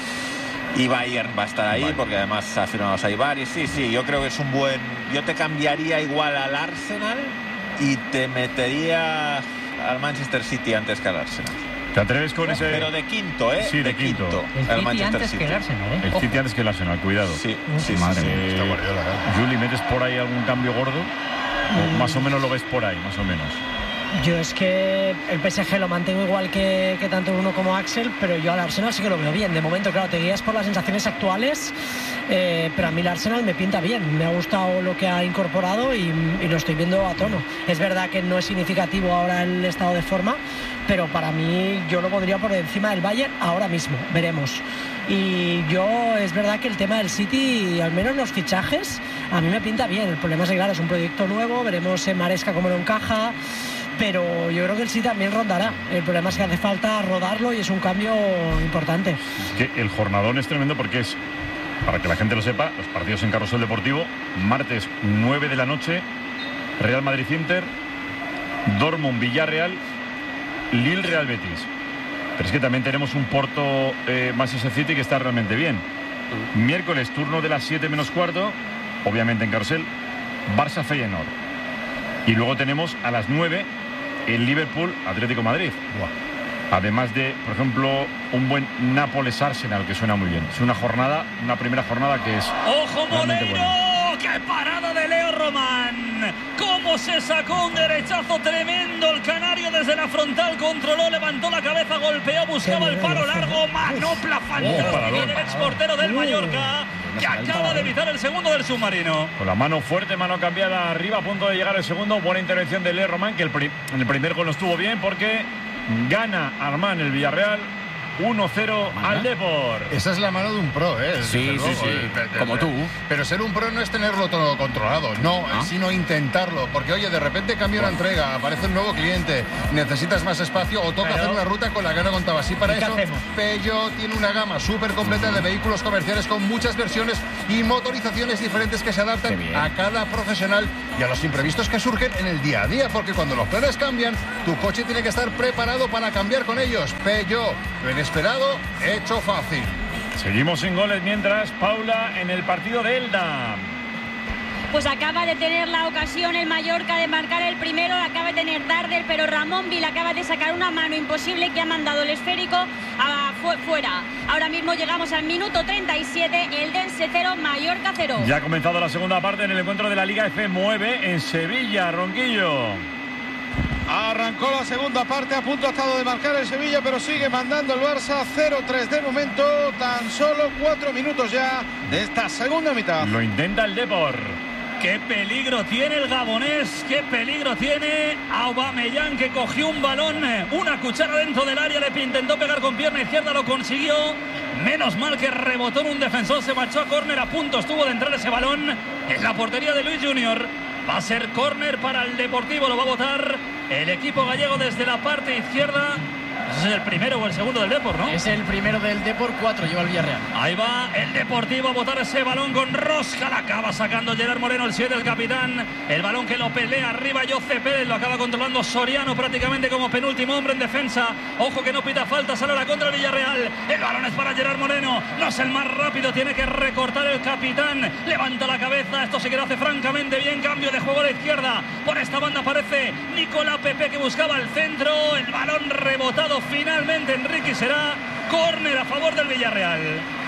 Y Bayern va a estar ahí, porque además ha firmado a Saibar. Y sí, yo creo que es un buen... Yo te cambiaría igual al Arsenal y te metería al Manchester City antes que al Arsenal. ¿Te atreves con ese...? Pero de quinto, ¿eh? Sí, de quinto. El City antes que el Arsenal, ¿eh? El City antes que el Arsenal, cuidado. Sí. Madre mía. Juli, ¿metes por ahí algún cambio gordo? ¿O más o menos lo ves por ahí, más o menos? Yo es que el PSG lo mantengo igual que tanto uno como Axel, pero yo al Arsenal sí que lo veo bien. De momento, claro, te guías por las sensaciones actuales, pero a mí el Arsenal me pinta bien. Me ha gustado lo que ha incorporado y lo estoy viendo a tono. Es verdad que no es significativo ahora el estado de forma, pero para mí yo lo pondría por encima del Bayern ahora mismo. Veremos. Y yo, es verdad que el tema del City, al menos los fichajes, a mí me pinta bien. El problema es que, claro, es un proyecto nuevo, veremos en Maresca cómo lo encaja, pero yo creo que el City también rondará. El problema es que hace falta rodarlo y es un cambio importante. Que el jornadón es tremendo porque es, para que la gente lo sepa, los partidos en Carrusel Deportivo, martes 9 de la noche, Real Madrid-Inter, Dortmund Villarreal, Lille Real Betis. Pero es que también tenemos un Porto Manchester City que está realmente bien. Miércoles, turno de las 7 menos cuarto, obviamente en Carrusel, Barça Feyenoord. Y luego tenemos a las 9 el Liverpool Atlético Madrid. Además de, por ejemplo, un buen Nápoles Arsenal, que suena muy bien. Es una primera jornada que es... ¡Ojo, Moleiro! ¡Qué parada de Leo Román! ¡Cómo se sacó un derechazo tremendo el canario desde la frontal! Controló, levantó la cabeza, golpeó, buscaba el palo largo. Manopla fantástica del exportero del Mallorca, que acaba de evitar el segundo del submarino. Con la mano fuerte, mano cambiada arriba, a punto de llegar el segundo. Buena intervención de Leo Román, que en el primer gol no estuvo bien porque gana Armán el Villarreal. 1-0 al Depor. Esa es la mano de un pro, ¿eh? Sí, como tú. Pero ser un pro no es tenerlo todo controlado, no, sino intentarlo. Porque, oye, de repente cambia una entrega, aparece un nuevo cliente, necesitas más espacio o toca hacer una ruta con la que no contabas. Y para eso, Peugeot tiene una gama súper completa de vehículos comerciales con muchas versiones y motorizaciones diferentes que se adaptan a cada profesional y a los imprevistos que surgen en el día a día. Porque cuando los planes cambian, tu coche tiene que estar preparado para cambiar con ellos. Peugeot, lo inesperado, hecho fácil. Seguimos sin goles mientras, Paula, en el partido de Elda. Pues acaba de tener la ocasión el Mallorca de marcar el primero, acaba de tener Darder, pero Ramón Vil acaba de sacar una mano imposible que ha mandado el esférico fuera. Ahora mismo llegamos al minuto 37, Eldense 0, Mallorca 0. Ya ha comenzado la segunda parte en el encuentro de la Liga F9 en Sevilla, Ronquillo. Arrancó la segunda parte, a punto ha estado de marcar el Sevilla, pero sigue mandando el Barça 0-3 de momento, tan solo 4 minutos ya de esta segunda mitad. Lo intenta el Depor. Qué peligro tiene el gabonés, qué peligro tiene Aubameyang, que cogió un balón, una cuchara dentro del área, le intentó pegar con pierna izquierda, lo consiguió. Menos mal que rebotó en un defensor, se marchó a córner, a punto estuvo de entrar ese balón en la portería de Luis Junior. Va a ser córner para el Deportivo, lo va a botar el equipo gallego desde la parte izquierda. Ese es el primero o el segundo del Depor, ¿no? Es el primero del Depor, 4 lleva el Villarreal. Ahí va el Deportivo a botar ese balón con rosca. La acaba sacando Gerard Moreno, el 7, el capitán. El balón que lo pelea arriba Jose Pérez, lo acaba controlando Soriano prácticamente como penúltimo hombre en defensa. Ojo que no pita falta, sale la contra el Villarreal. El balón es para Gerard Moreno, no es el más rápido, tiene que recortar el capitán. Levanta la cabeza, esto sí que lo hace francamente bien. Cambio de juego a la izquierda. Por esta banda aparece Nicolás Pepe, que buscaba el centro. El balón rebotado finalmente, Enrique, será córner a favor del Villarreal.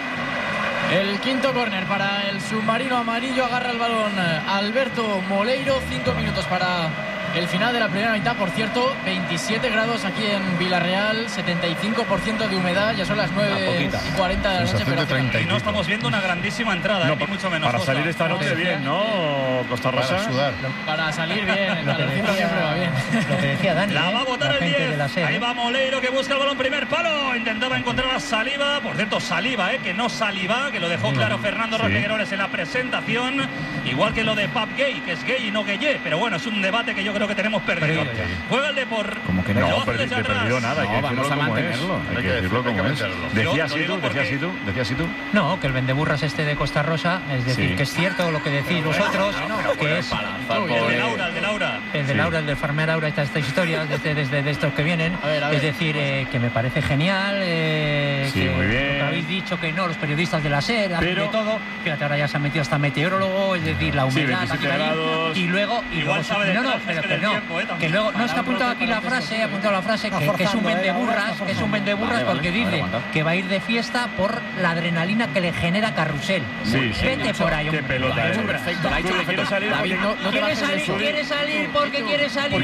El quinto córner para el submarino amarillo, agarra el balón Alberto Moleiro, 5 minutos para el final de la primera mitad. Por cierto, 27 grados aquí en Villarreal, 75% de humedad, ya son las 9:40 de la noche, pero y no estamos viendo una grandísima entrada, no, ni mucho menos. Para salir esta noche bien, ¿no, Costa Rosa? Para sudar. Para salir bien, lo que decía Dani. La va a botar el 10. Ahí va Moleiro, que busca el balón, primer palo. Intentaba encontrar a Saliba. Por cierto, Saliba, que no Saliba, que lo dejó claro Fernando Roqueguerones en la presentación. Igual que lo de Pap Gay, que es gay y no gay. Pero bueno, es un debate que yo creo que tenemos perdido. Juega el Depor. Como que no, perdido nada. Hay que vamos a mantenerlo. Hay que decirlo como es. Decías tú. No, que el vendeburras este de Costa Rosa, es decir, que es cierto lo que decís vosotros, que es el de Laura. El de farmear Aura, estas historias de estos que vienen. A ver. Es decir, que me parece genial. Sí, muy bien. Habéis dicho que no, los periodistas de la SER, pero de todo. Fíjate, ahora ya se ha metido hasta meteorólogo, es decir, la humedad. 27 grados. Y luego. Igual sabe de que luego no está apuntado aquí la frase, que es un vendeburras, porque dice que va a ir de fiesta por la adrenalina que le genera Carrusel. Vete por ahí, qué pelota. Perfecto. ¿Quieres salir? ¿Quieres salir porque quieres salir?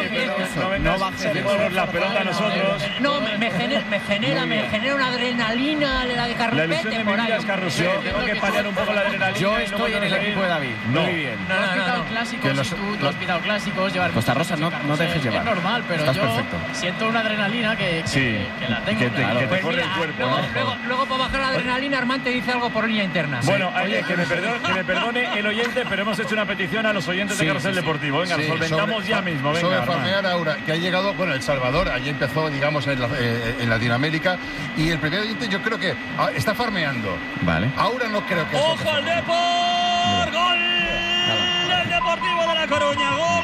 No bajes de la pelota a nosotros. No, me genera una adrenalina la de Carrusel. La ilusión de mi vida es Carrusel. Tengo que paliar un poco la adrenalina. Yo estoy en el equipo de David. Muy bien. No has pitado clásicos, tú has pitado clásicos, llevar Costa Rosa no dejes llevar. Es normal, pero estás yo perfecto. Siento una adrenalina que la tengo. Que te corre el cuerpo. Luego para bajar la adrenalina, Armand te dice algo por línea interna. Bueno, oye, que me perdone el oyente, pero hemos hecho una petición a los oyentes de Carrusel Deportivo. Venga, solventamos ya mismo. Venga, sobre farmear Aura, que ha llegado, bueno, El Salvador, allí empezó, digamos, en Latinoamérica, y el primer oyente yo creo que está farmeando. Vale. Aura no creo que... ¡Ojo al Depor! ¡Gol del Deportivo de La Coruña! ¡Gol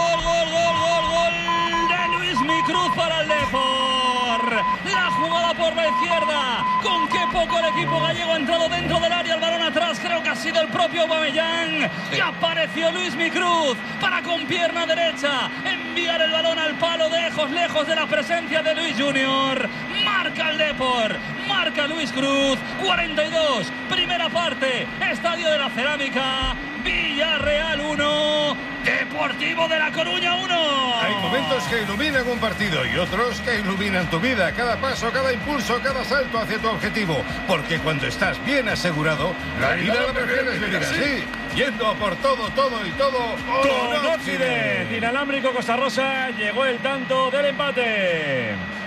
de Luis Micruz para el Depor! La jugada por la izquierda. Con qué poco el equipo gallego ha entrado dentro del área. El balón atrás, creo que ha sido el propio Aubameyang. Y apareció Luis Micruz para con pierna derecha enviar el balón al palo lejos de la presencia de Luis Junior. Marca el Depor, marca Luis Cruz. 42, primera parte, Estadio de la Cerámica. Villarreal 1, Deportivo de La Coruña 1. Hay momentos que iluminan un partido y otros que iluminan tu vida. Cada paso, cada impulso, cada salto hacia tu objetivo. Porque cuando estás bien asegurado, la vida la prefieres vivir así. Yendo a por todo. Con Occident. Inalámbrico Costa Rosa, llegó el tanto del empate.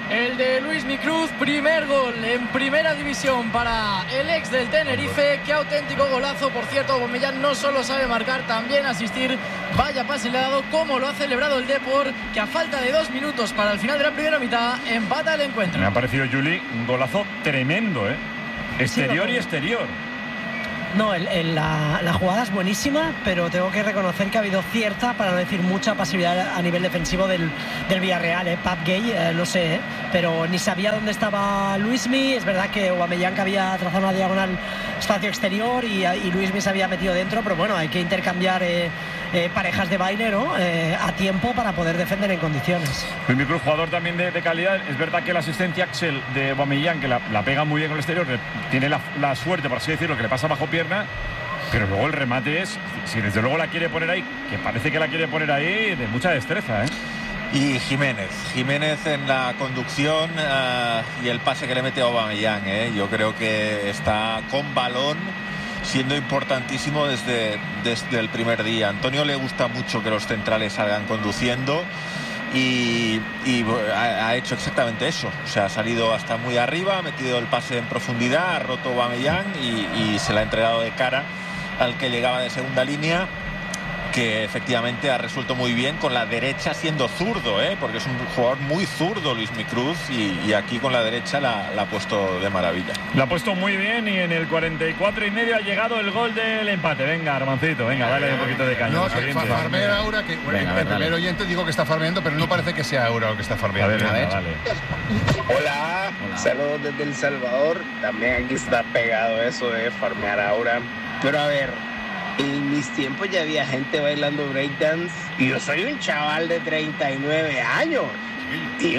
El de Luismi Cruz, primer gol en primera división para el ex del Tenerife. Qué auténtico golazo, por cierto. Aubameyang no solo sabe marcar, también asistir. Vaya pase le ha dado, como lo ha celebrado el Depor, que a falta de 2 minutos para el final de la primera mitad empata el encuentro. Me ha parecido, Juli, un golazo tremendo, exterior y exterior. No, la jugada es buenísima, pero tengo que reconocer que ha habido cierta, para no decir mucha, pasividad a nivel defensivo del Villarreal. Pap Gay, no sé, pero ni sabía dónde estaba Luismi. Es verdad que Aubameyang había trazado una diagonal espacio exterior y Luismi se había metido dentro, pero bueno, hay que intercambiar parejas de baile, ¿no? A tiempo para poder defender en condiciones. Luismi Cruz, jugador también de calidad. Es verdad que la asistencia Axel de Aubameyang, que la pega muy bien con el exterior, tiene la suerte, por así decirlo, que le pasa bajo pierna, pero luego el remate es, si desde luego la quiere poner ahí, que parece que la quiere poner ahí, de mucha destreza, Y Jiménez en la conducción y el pase que le mete a Aubameyang, yo creo que está con balón, siendo importantísimo desde el primer día. A Antonio le gusta mucho que los centrales salgan conduciendo y ha hecho exactamente eso. O sea, ha salido hasta muy arriba, ha metido el pase en profundidad, ha roto Aubameyang y se la ha entregado de cara al que llegaba de segunda línea, que efectivamente ha resuelto muy bien con la derecha, siendo zurdo, porque es un jugador muy zurdo Luismi Cruz, y aquí con la derecha la ha puesto de maravilla. La ha puesto muy bien, y en el 44,5 ha llegado el gol del empate. Venga, Armancito, venga, dale un poquito de caña. No, que farmea Aura, que venga, el primer oyente digo que está farmeando, pero no parece que sea Aura lo que está farmeando. A ver. Hola, saludos desde El Salvador. También aquí está pegado eso de farmear Aura. Pero a ver, en mis tiempos ya había gente bailando breakdance y yo soy un chaval de 39 años. Tío.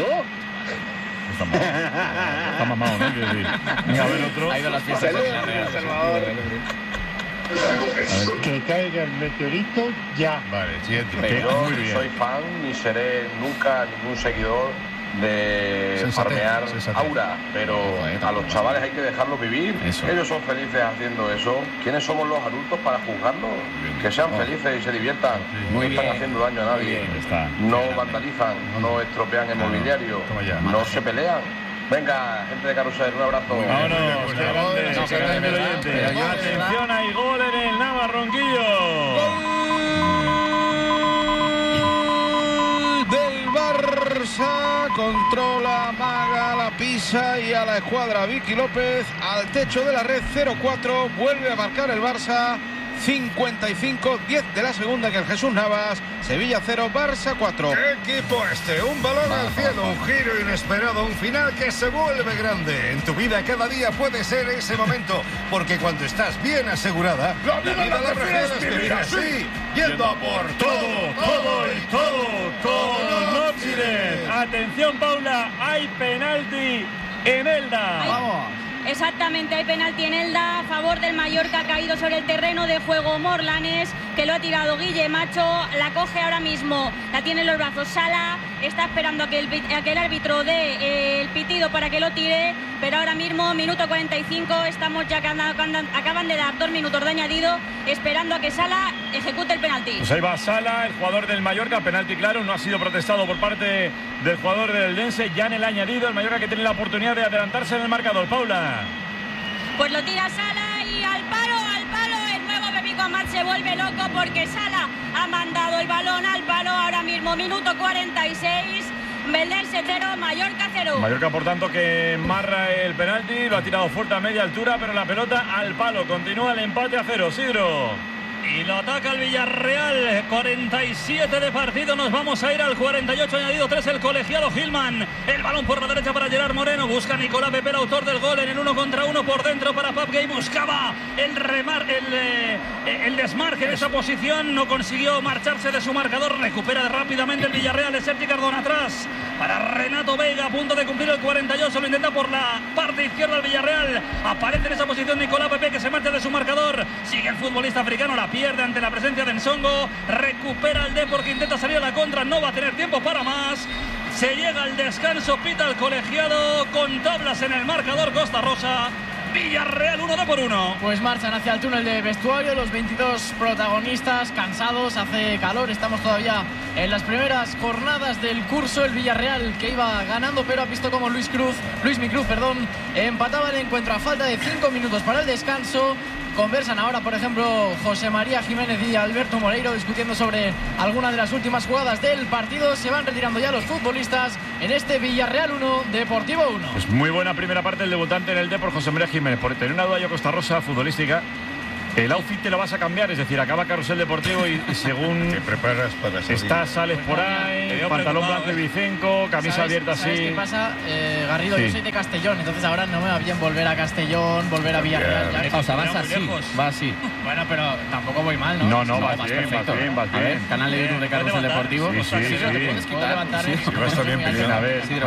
Está mamado, ¿no? Quiero decir. Venga, a ver otro. Ha ido a las fiestas de El Salvador. Que caiga el meteorito ya. Vale, siguiente. Pero muy bien. soy fan ni seré nunca ningún seguidor de farmear Aura, pero a los chavales hay que dejarlos vivir. Ellos son felices haciendo eso. ¿Quiénes somos los adultos para juzgarlos? Que sean felices y se diviertan. No están haciendo daño a nadie. No vandalizan, no estropean el mobiliario, no se pelean. Venga, gente de Carrusel, un abrazo. Vámonos, qué grande el oyente. Atención, hay gol en el Navarronquillo. Barça controla, amaga, la pisa y a la escuadra Vicky López al techo de la red. 0-4, vuelve a marcar el Barça. 55-10 de la segunda que el Jesús Navas. Sevilla 0, Barça 4. ¿Qué equipo este? Un balón al cielo, un giro inesperado, un final que se vuelve grande. En tu vida cada día puede ser ese momento, porque cuando estás bien asegurada, la vida la prefieres vivir así, yendo a por todo con Occident. Atención, Paula, hay penalti en Elda. Vamos. Exactamente, hay penalti en Elda a favor del Mallorca. Ha caído sobre el terreno de juego Morlanes, que lo ha tirado Guille Macho. La coge ahora mismo, la tiene en los brazos Sala. Está esperando a que el árbitro dé el pitido para que lo tire. Pero ahora mismo, minuto 45, estamos ya acaban de dar 2 minutos de añadido, esperando a que Sala ejecute el penalti. Pues ahí va Sala, el jugador del Mallorca. Penalti claro, no ha sido protestado por parte del jugador del Eldense. Ya en el añadido, el Mallorca que tiene la oportunidad de adelantarse en el marcador. Paula. Pues lo tira Sala y al palo, el nuevo Pepico Amat se vuelve loco porque Sala ha mandado el balón al palo. Ahora mismo, minuto 46, Beldense 0, Mallorca 0. Mallorca, por tanto, que marra el penalti, lo ha tirado fuerte a media altura, pero la pelota al palo. Continúa el empate a 0, Sidro. Y lo ataca el Villarreal, 47 de partido, nos vamos a ir al 48, añadido 3 el colegiado Gilman. El balón por la derecha para Gerard Moreno, busca a Nicolás Pepe, el autor del gol, en el 1 contra 1 por dentro para Pap Gay. Buscaba el desmarque en esa posición, no consiguió marcharse de su marcador. Recupera rápidamente el Villarreal, es Sergi Cardona atrás para Renato Veiga, a punto de cumplir el 48, lo intenta por la parte izquierda el Villarreal. Aparece en esa posición Nicolás Pepe, que se marcha de su marcador. Sigue el futbolista africano, la pierde ante la presencia de Nsongo. Recupera el Depor, que intenta salir a la contra, no va a tener tiempo para más. Se llega al descanso, pita el colegiado con tablas en el marcador Costa Rosa. Villarreal 1-1. Pues marchan hacia el túnel de vestuario los 22 protagonistas, cansados, hace calor, estamos todavía en las primeras jornadas del curso. El Villarreal, que iba ganando, pero ha visto como Luis Micruz, empataba el encuentro a falta de 5 minutos para el descanso. Conversan ahora, por ejemplo, José María Jiménez y Alberto Moreiro discutiendo sobre alguna de las últimas jugadas del partido. Se van retirando ya los futbolistas en este Villarreal 1, Deportivo 1. Pues muy buena primera parte del debutante en el Depor, José María Jiménez. Por tener una duda yo Costa Rosa futbolística, el outfit te lo vas a cambiar, es decir, acaba Carrusel Deportivo y según te preparas para estás, sales por ahí, pantalón blanco y Vicenco, camisa abierta así. ¿Sabes qué pasa, Garrido? Yo soy de Castellón, entonces ahora no me va bien volver a Castellón, volver a Villarreal. O sea, vas así. Bueno, pero tampoco voy mal, ¿no? No, vas bien. Canal de YouTube de Carrusel Deportivo. Sí. Puedo levantar. Sí, vas bien, a ver.